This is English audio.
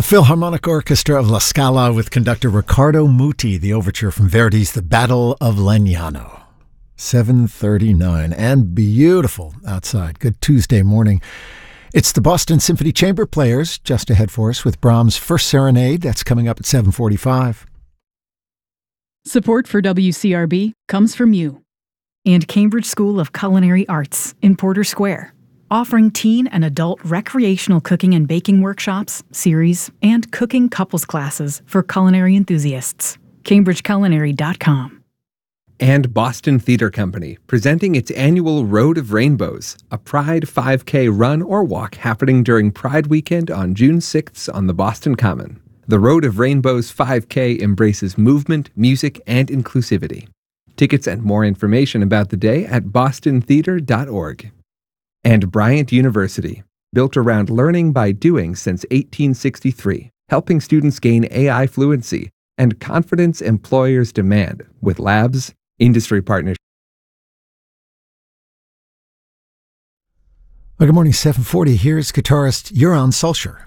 Philharmonic Orchestra of La Scala with conductor Riccardo Muti, the overture from Verdi's The Battle of Legnano. 7:39 and beautiful outside. Good Tuesday morning. It's the Boston Symphony Chamber Players just ahead for us with Brahms' First Serenade. That's coming up at 7:45. Support for WCRB comes from you and Cambridge School of Culinary Arts in Porter Square, offering teen and adult recreational cooking and baking workshops, series, and cooking couples classes for culinary enthusiasts. CambridgeCulinary.com. And Boston Theater Company, presenting its annual Road of Rainbows, a Pride 5K run or walk happening during Pride Weekend on June 6th on the Boston Common. The Road of Rainbows 5K embraces movement, music, and inclusivity. Tickets and more information about the day at bostontheater.org. And Bryant University, built around learning by doing since 1863, helping students gain AI fluency and confidence employers demand with labs, industry partnerships. Well, good morning, 7:40. Here's guitarist Göran Solskjaer.